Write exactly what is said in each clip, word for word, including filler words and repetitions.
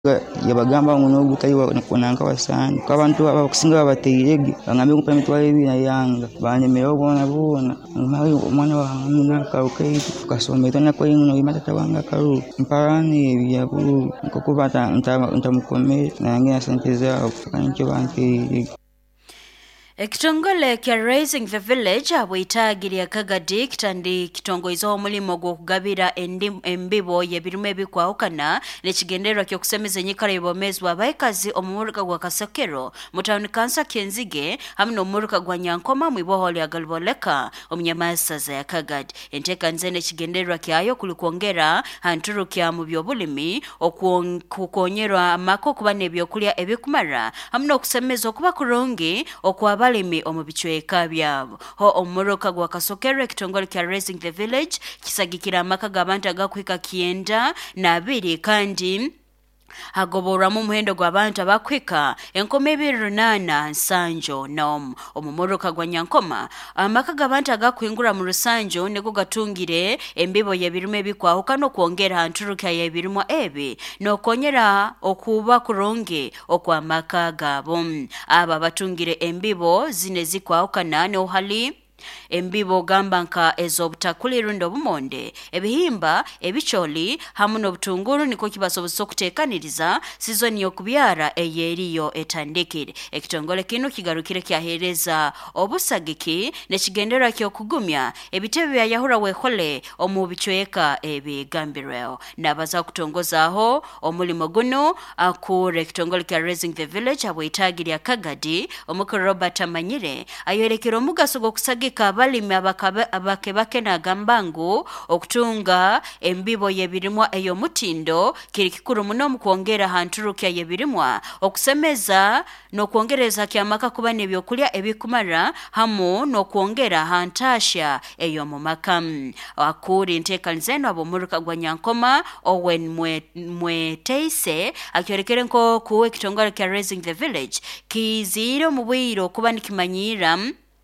yabagamba ngono gutayiwa kunanka wasani kwabantu abakusinga babateyege bangambe kupa mitwale ebi na yanga banyemera obona bona mali omwana wa muna ka okay kasometa na kwa ino imatata wanga karu mparani byakuru kokubata ntamukome nange asanteza okukancho banke. Ekitongole kya Raising the Village abwitagirya Kagadi kitandi kitongoizo omulimo gw'okugabira embibo y'ebirime ebikwawukana n'ekigendererwa ky'okusemeza enyikala y'obwomezi abaikazi omumuluka gwa Kasokero mu town council Kenzige hamwe n'omumuluka gwa Nyankoma mu iboho lya Galboleka omunyamasaza ya Kagadi. Enteekanisa n'ekigendererwa kyayo kuli kwongera hanturukya mu by'obulimi okuonyerwa amaka okuba n'ebyokulya ebikumara hamwe n'okusemeza okuba kurungi okwaba balimi omubichweka byabo ho omumuluka gwa Kasokero ekitongole kya Raising the Village kisagikira amaka g'abantu agakwika kienda na abiri kandi hagobora mu muhendo gw'abantu abakwika enkome ebiri runana nsanjo nom omumuluka gwa Nyankoma amaka g'abantu agakwingura mu rusanjo nego gatungire embibo y'ebirime ebikwahuka no kwongera hanturuka y'ebirimo ebi no konyera okuba kurungi okwamaka gabo aba batungire embibo zine zikwahuka nane ohali embibo gamba nka ezobutakulirundo bumonde ebihimba ebicholi hamu n'obutunguru niko kibasobozesa okuteekaniriza sizoni y'okubyara eyeriyo etandikire. Ekitongole kino kigarukire kyahereza obusagiki n'ekigendererwa ky'okugumya ebitebe bya yahura wehole omu bichweka ebigambirweho n'abaza kutongozaho omulimo guno akure ekitongole kya Raising the Village abwitagirya Kagadi omukuru Robert Amanyire ayorekera omugaso gw'okusagika abalimi abakebake nagambangu okutunga embibo y'ebirimwa eyo mutindo kiri kikuru muno mu kwongera hanturukya y'ebirimwa okusemeza n'okwongereza kyamaka kuba n'ebyokulya ebikumara hamu n'okwongera hantasha eyo mu maka. Akuri nteekanisa eno ab'omuluka gwa Nyankoma Owen Mweteise akyorekere nko ku ekitongole kya Raising the Village kizire mu bwiro kuba nikimanyira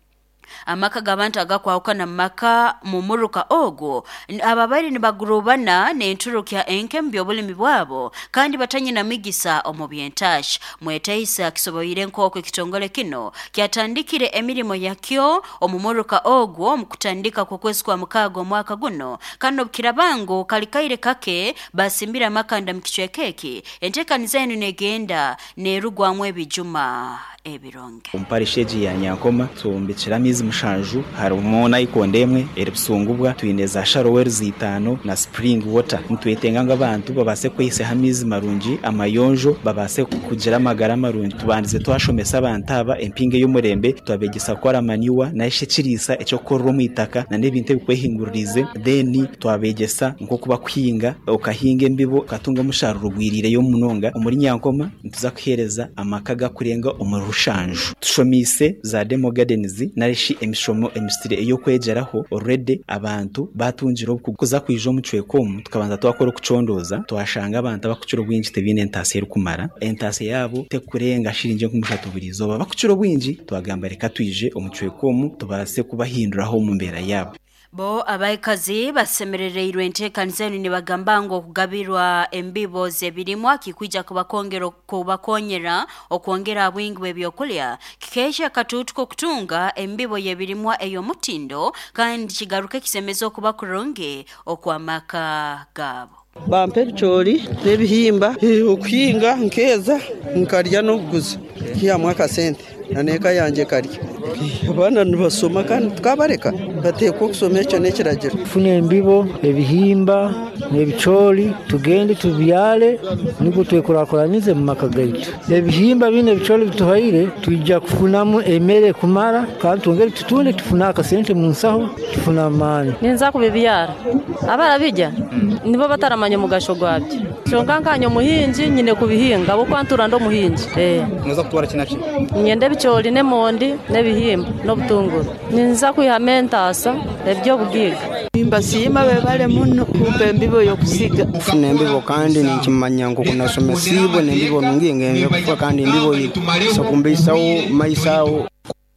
amaka g'abantu agakwawukana maka mu muruka ogwo ababali ni bagurubana n'enturukya enke mu by'obulimi bwabo kandi batanye na migisa omu byentash. Mweteisa akisoboyire nk'okwo ekitongole kino kyatandikire emirimo yakyo omu muruka ogwo mu kutandika kw'okwezi kwa mukaaga omwaka guno kandi obukirabango kalikaire kake basimbira amakanda mu kichweka eki enteekaniza eno negenda nerugwamu ebijuma ebironge umparisheji ya Nyankoma tumbikira mizi mushanju harumo na ikondemwe eribusungubwa twineza sharoweri zitano na spring water ntwetenga nga abantu babase kwise hamizi marungi amayonjo babase kugira amagara marungi tubandize twashomesa abantu aba empinge y'umurembe twabegisa kwara maniwa na ishekirisa eco korro mu itaka na nebinte bikwehinguririze then twabegesa nko kuba kwinga okahinga embibo katunga musharuro gwirire yo munonga umuri Nyankoma ntuza kuhereza amakaga kurenga umuru shanju tushomise za demo gardens narishi emishomo emistire eyo kwegeraho already abantu batunjira okukuza kwijo mu cwekomu tukabanza twakora kucondoza twashanga abantu abakuciro bwinji tebine entase kumara entase yabo tekurenga shirinje kumushatu burizo babakuciro bwinji twagamba reka twije omucwekomu tubase kubahinduraho mu mbera yabo. Bo abaikazi basemerererwe enteekaniza eno ne bagamba ngo okugabirwa embibo z'ebirimwa kikwija kubakongera kubakonyera okwongera abwingi bw'ebyokulya kikesha katutuko kutunga embibo y'ebirimwa eyo mutindo kandi kigaruke kisemeza okuba kurungi okwamaka gabo. Bampe bicholi n'ebihimba okuhinga nkeza nkarya no kuguza kiya mwaka sente naneka yanje karya abana nibasoma kandi tukabareka bateko kusoma eco nekiragira fune embibo ebihimba n'ebicholi tugende tubyale niko twekurakoranize mu makagaitu ebihimba bine bicholi bituhaire tujja kufunamu emere kumara kandi tungere tutune tufuna akasente mu nsaho tufuna amani ninza kubibyara abara bijya nibo bataramanye mugasho gwabyo shonkankanyo muhinji nyine kubihinga bo kwantura ndo muhinji eh muza kutwara kinachi nyende bicholi ne mondi ne bihimba no butunguru ninza kuyihamentasa ebyo bugiga imbasima bebale muno kupembibo yo kusiga fune mbibo kandi ninkimanya ngo kunasomesibo nembibo nungingenje kufa kandi mbibo yisokumbeisawo maisawo.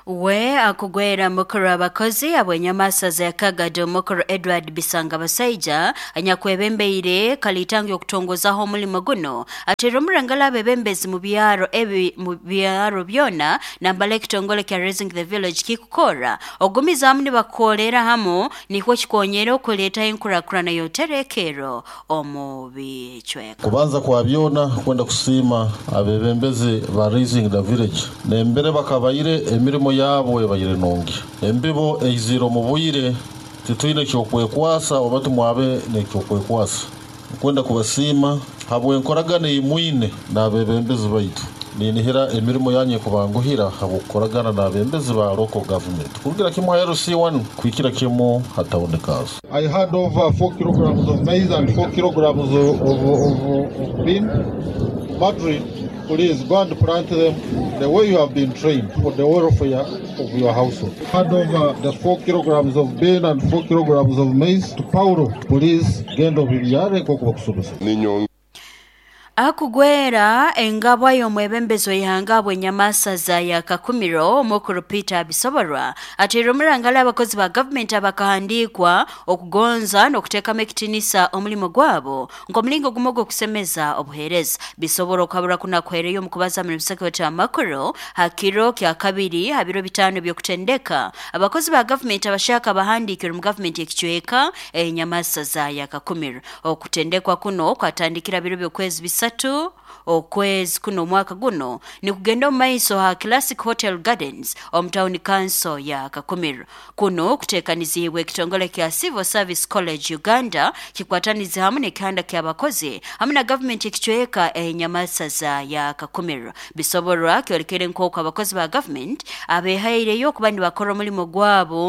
We akugwera mukuru abakozi abwenyamasaza yakagade mukuru Edward Bisanga Basaija anyakwebembeire kalitangi okutongozaho omulimo guno atero murangala bebembezi mu byaro ebi mu byaro byona nambale kitongole kya Raising the Village kikukora ogumiza amni bakolera hamo nikwo kikonyera okuleta enkurakurana yoterekero omubi chweka kubanza kwa byona kwenda kusima abebembezi ba Raising the Village nembere bakabayire emirimo yabo ebayire nongi embibo eiziro mubuyire tituine kyokwekwasa obatu mwabe ne kyokwekwasa kwenda kubasima habwe nkoragane imwine nabebembezi baitu ninihira emirimo yanye kubanguhira habukoragana nabembezi ba local government kugira kimwe R C one kwikira kimo hatawondekazo. I had over four kilograms of maize and four kilograms of of, of, of bean. Madrid, please go and plant them the way you have been trained for the welfare of your household. Hand over the four kilograms of bean and four kilograms of maize to Paulo. Please gendo biliare koko kusubusa. Akugwera engabwa y'omwebembezo yangabwe nyamasaza ya Kakumiro mukuru Peter Bisoborwa atero murangala abakozi ba government abakahandikwa okugonza n'okuteka mekitinisa omulimo gwabo ngomlingo gumogo kusemeza obuhereza Bisoboro kabura kuna kwereyo mukubaza mu secretary amakuru hakiro kya kabiri habiro bitano byokutendeka abakozi ba government abashaka bahandikira mu government ekichweka enyamasaza ya Kakumiro okutendekwa kuno kwatandikira biro byokwezi bisa tu okwezi kuno mwaka guno ni kugenda maiso ha Classic Hotel Gardens omtown council ya Kakumiro kuno kutekaniziwe kitongole kya Civil Service College Uganda kikwatanize hamwe kanda kya bakozi hamwe government ikichweka enyamasaza ya Kakumiro Bisoborwa kyolekere nkoka abakozi ba government abehaire yo kubandi bakora mulimo gwabo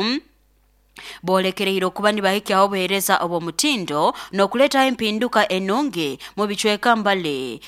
bolekereiro kubandi bahiki aho buhereza obo mutindo no kuleta impinduka enonge mu bichweka mbale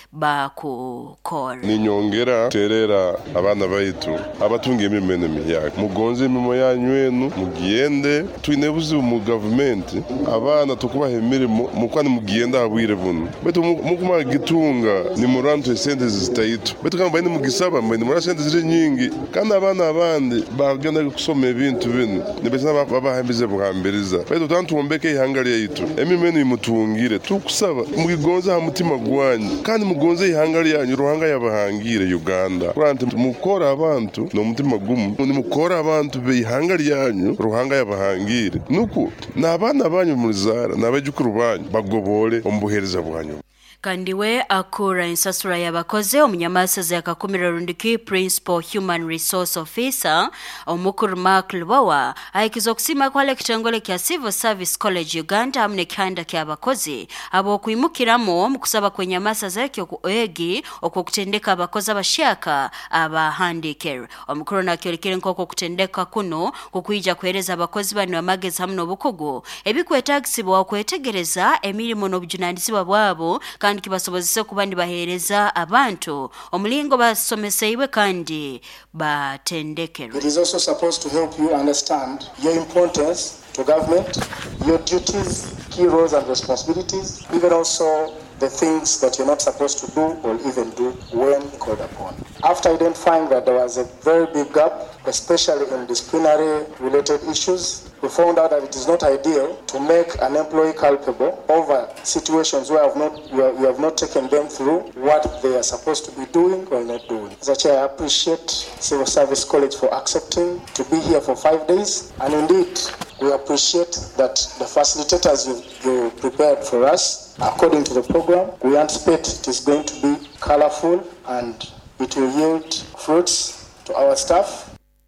bakukora ninyongera terera abana baitu abatunga emimene miyaka mugonze imimo yanywenu mugiyende twinebuze mu government abana tukubaha emirimo mukwani mugiyenda abwire buno betu mukuma gitunga ni murantu sente zitaitu betu kama bani mugisaba mbani mura sente ziri nyingi kandi abana abandi bagenda kusoma ibintu bino nibesana baba hambize buhambiriza betu tantu ombeke ihangari yitu emimene imutungire tukusaba mugigonza ha mutima gwanyu kandi mugonze ihangari yanyu ruhanga yabahangire Uganda kurante mukora abantu no mutima gumu ni mukora abantu be ihangari yanyu ruhanga yabahangire nuko nabana banyu murizara nabajukuru banyu bagobole ombuhereza bwanyu kandi we akura insasura y'abakoze omunyamasaza ya Kakumiro Rundiki Principal Human Resource Officer omukuru Mark Lwawa aikizo kusima kwa lekitongole kya Civil Service College Uganda amne kanda kya abakozi abo kuimukiramo mu kusaba kwenye masaza yakyo kuegi okukutendeka abakozi abashaka aba handicare omukuru nakyolekere nkoko kutendeka kuno kukwija kwereza abakozi bano amagezi hamno bukugu ebikwetagisibwa okwetegereza emirimo n'obujunandisibwa bwabo kandi kibasobozese kubandi bahereza abantu omulingo basomeseiwe kandi batendekero. It is also supposed to help you understand your importance to government, your duties, key roles and responsibilities, even also the things that you're not supposed to do or even do when called upon. After identifying that there was a very big gap, especially in disciplinary related issues, we found out that it is not ideal to make an employee culpable over situations where have not, we have not taken them through what they are supposed to be doing or not doing. As a chair, I appreciate Civil Service College for accepting to be here for five days. And indeed, we appreciate that the facilitators you, you prepared for us, according to the program, we anticipate it is going to be colorful and it will yield fruits to our staff.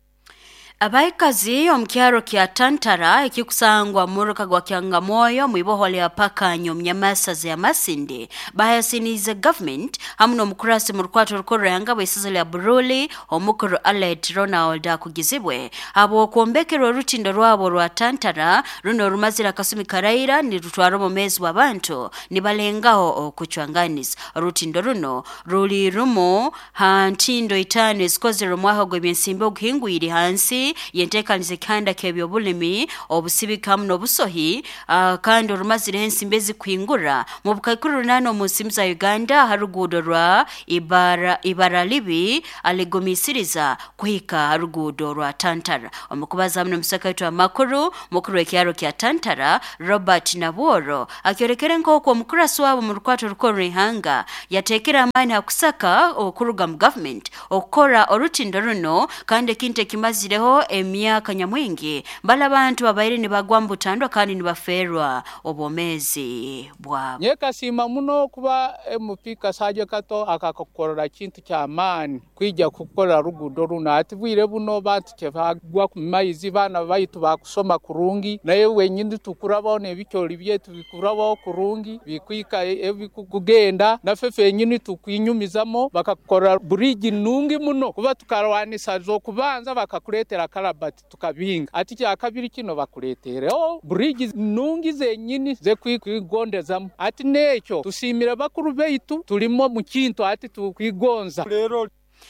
Abaikazi omkyaro kya Tantara ekikusangwa muruka gwa Kyangamoyo mwibohole ya paka nyomnyamasaza ya Masindi bayasinize government hamuno mukurasi murukwato rukoro yanga bwesizo ya Buruli omukuru Aled Ronald akugizibwe abo kuombekero rutindo rwabo rwa Tantara runo rumazira Kasumi Karaira ni rutwaro mu mezi w'abantu nibalengaho okuchwanganiza rutindo runo ruli rumo ha ntindo itanu esikoze rumwaho gwe byensimbe okuhingwiri hansi eri yentekanize kanda kebyo bulimi obusibikamu n'obusohi uh, kandi orumazire ensimbe zikwingura mu bukaikuru nano mu nsimu za Uganda harugudo rwa ibara ibara libi aligomisiriza kuhika harugudo rwa Tantara omukubaza mno musakaito wa makuru mukuru w'ekyaro kya Tantara Robert Nabworo akyorekere nk'oko omukurasi wabo mu rukwato rukoro ihanga yatekera amani hakusaka okuruga mu government okukora orutindo runo kandi kinte kimazireho emyaka nyamwingi mbala abantu babaire ni bagwa mbutandwa kandi ni baferwa obomezi bwa nyekasima muno kuba M P Kasajja Kato akakokorera kintu kya amani kwija kukora rugudo runa ati bwire buno bantu cyavagwa ku mayizi bana bayitu bakusoma kurungi naye wenyindi tukurabaho nebicyoli byetu bikurabaho kurungi bikwika ebikugenda na fefe nyini tukwinyumizamo bakakora bridge nungi muno kuba tukarwanisa zo kubanza bakakuletera karabati tukabinga ati cya kabiri kino bakuletere o bridge nungi zenyini ze kwigondezamo ati necyo tusimira bakuru beitu tulimo mu kintu ati tukwigonza rero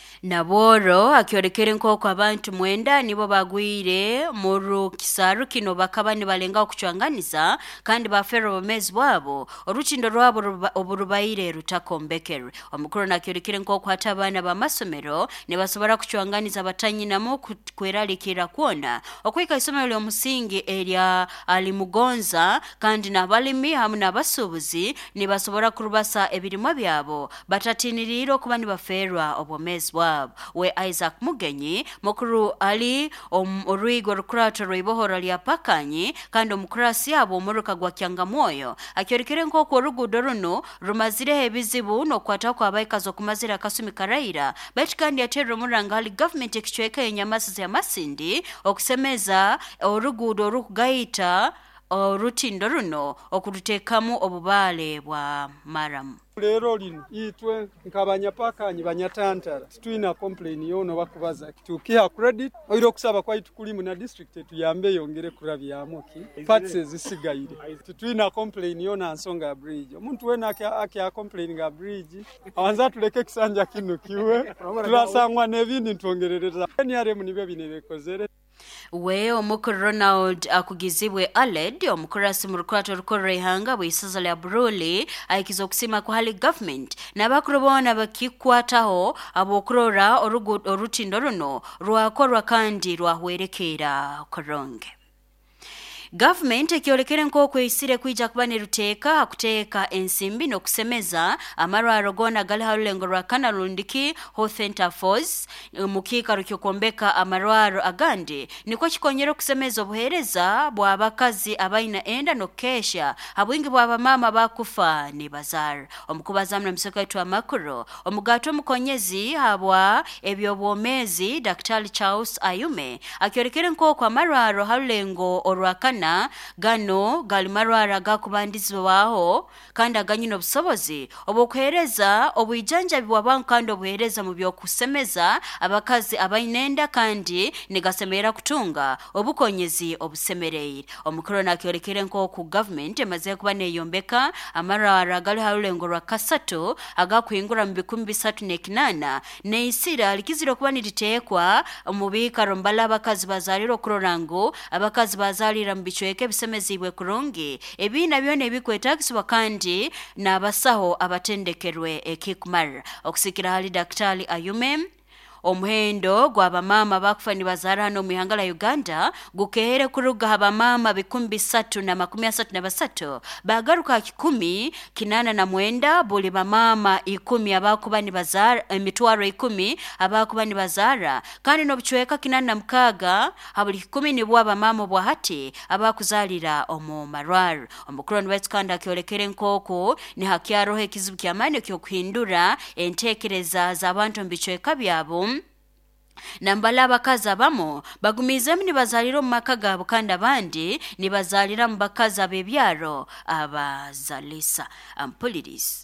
Naboro akyorekere nkoko abantu mwenda nibo bagwire mu kisaru kino bakaba ni balenga okucwanganiza kandi bafero bomezi bwabo oruchindo rwabo oburubaire rutakombekere omukuru nakyorekere nkoko atabana ba masomero ne basobora kucwanganiza batanyinamo kweralikira kuona okwika isomero lyo musingi eria alimugonza kandi nabalimi hamwe nabasubuzi ne basobora kurubasa ebirimo byabo batatiniriro kuba ni baferwa obomezi bwabo we Isaac Mugenyi mukuru ali oruigo rukurato rwibohora lya pakanyi kandi omukurasi abo umuruka gwa Kyangamoyo akyorekere nkoko rugudo runo rumazire ebizibu no kwata kwa abaikazo kumazira kasumi karaira bati kandi yatero muranga ali government ekichweka enyamasi ya masindi okusemeza orugudo rukugaita orutindo runo okutekamu obubale bwa maramu lero lino itwe nkabanyapakanye banyatantara tuina complain yono bakubaza kitukia credit oiro kusaba kwa itukulimu na district tuyambe yongere kurabyamoki facts zisigaire tuina complain yona ansonga bridge omuntu wena ake complain ga bridge awanza tuleke kisanja kino kiwe turasangwa nebindi ntongerereza ni are munibe binebekozere we omukuru Ronald akugizibwe Aled omukurasi mu rukwato rukoro ihanga bwisaza lya Buruli aikizo kusima ku hali government nabakurubona bakikwataho abokurora orutindo runo rwakorwa kandi rwahwerekera koronge Government ekyolekere nkoko isire kwija kubane ruteka hakuteka ensimbi no kusemeza amarwaro gona gali halulengo rwa kana rundiki ho center force mukika rukyokombeka amarwaro agandi niko kikonyero kusemeza obuhereza bwa bakazi abaina enda no kesha abwingi bwa mama bakufa ni bazar omukubaza mna msokaitu wa makuru omugato mukonyezi habwa ebyo bomezi Daktari Charles Ayume akyolekere nkoko amarwaro halulengo orwakana na gano galimarwara gakubandizwa waho kandi aganyino busobozi obukwereza obujanja bw'abantu kandi obuhereza mu byo kusemeza abakazi abayinenda kandi nigasemera kutunga obukonyezi obusemereye omukuru nakyorekere nko ku government emaze kuba neyombeka amarwara gali harulengo rwa kasatu agakwingura mu bikumi bisatu nekinana neisira likiziro kuba niritekwa mu bikaro mbala abakazi bazaliro kurorango abakazi bazalira bichweke bisemezibwe kurungi ebina byone bikwetagiswa kandi nabasaho abatendekerwe ekikumar okusikira hali Daktari Ayume omuhendo gwaba mama bakufani bazara hano mu ihanga la Uganda gukehere kuruga haba mama bikumi bisatu na makumi asatu na basatu bagaruka kikumi kinana na mwenda buli ba mama ikumi abakubani bazara emitwaro ikumi abakubani bazara kandi no bichweka kinana na mkaga habuli kikumi ni bwa mama bwa hati abakuzalira omu marwar omukuru wetskanda kyolekere nkoko ni hakiarohe kizibu kyamane kyo kuhindura entekereza za abantu mbichweka byabo nambala abakazi bamo bagumize mni bazaliro mu maka gabo kandi abandi ni bazalira mu bakazi abebyaro abazalisa ampoliris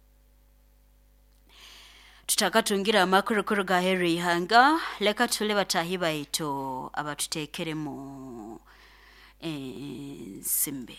tutakatungira amakuru kuru ga Henry hanga leka tule batahiba ito abatutekeremo eh simbe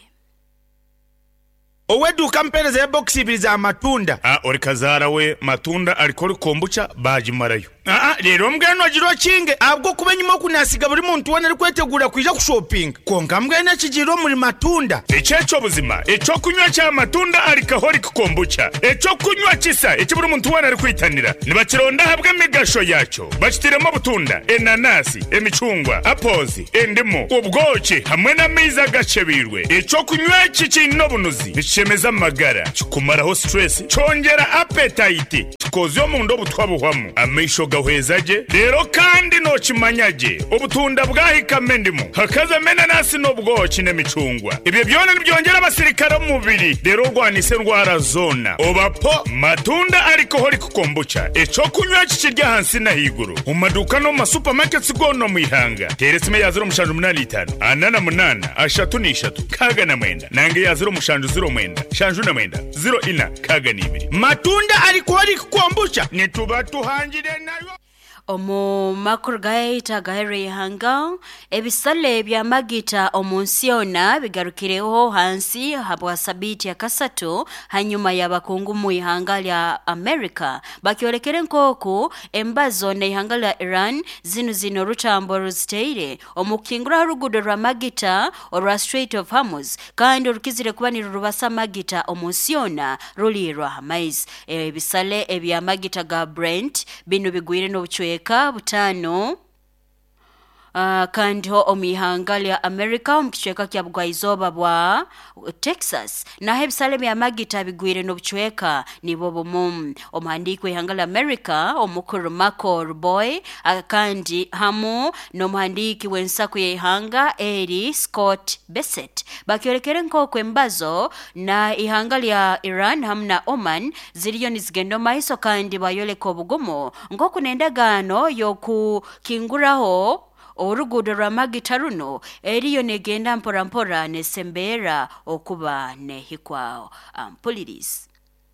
Owedu kampere boxi biliza matunda. Ah, orikazara we matunda alikori kombucha baji marayu. Ah rero mbweno giro kinge abwo kubenyimo kunasiga buri muntu wana ari kwetegura kuja ku shopping konga mbwene kigiro muri matunda ecyeco buzima eco kunywa cya matunda alcoholic kombucha eco kunywa kisa eki buri muntu wana ari kwitanira nibakironda habwe migasho yacho bakitiremo butunda enanasi emicungwa apples endimo ubwoki hamwe na miza gacebirwe eco kunywa kiki no bunuzi bicemeza amagara kumaraho stress chongera appetite kozo mu ndo butwabuhwamo amisho gahwezaje rero kandi no kimanyaje ubutunda bwahikame ndimo hakaza mena nasi no bwoki n'emicungwa ibyo byone byongera abasirikare mu mubiri rero rwanise ndwara zona obapo matunda alcoholic kombucha eco kunywa kikirya hansi na higuru mu maduka no mu supermarkets gono mu ihanga teresime ya zero mushanju munani itanu anana munana ashatu ni ishatu kaga na mwenda nange ya zero mushanju zero mwenda shanju na mwenda zero ina kaga ni ibiri matunda alcoholic kombucha nituba tuhangire nayo omu makuru gaita gahere hanga ebisale bya magita omunsiona bigarukireho hansi habwa sabiti ya kasatu hanyuma y'abakungu mu ihanga lya America bakyolekere nkoko embazo na ihanga lya Iran zinu zino rutambo ruziteire omukingura rugudo rwa magita orwa Strait of Hormuz kandi rukizire kubanira rubasa magita omunsiona rulirwa hamaiz ebisale ebya magita ga Brent binu bigwire no buchwe ka butano Uh, kandi ho omihanga lya America omkichweka kya bwaizoba bwa Texas na hebisale ya magita bigwire no buchweka nibo bomu omhandiko ihanga lya America omukuru Marco Boy uh, kandi hamu no mhandiki wensaku ye ihanga Eri Scott Bassett bakyolekere nko kwembazo na ihanga lya Iran hamna Oman ziriyo nizigendo maiso kandi bayoleko bugumo ngo kunendagano yoku kinguraho orugudo rwa magita runo eriyo negenda mpora mpora nesembera okuba nehikwao ampuliriza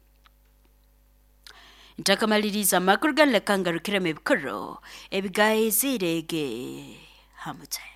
ntakamaliriza makuru ganle kangarukire mebikoro ebigaye zirege hamute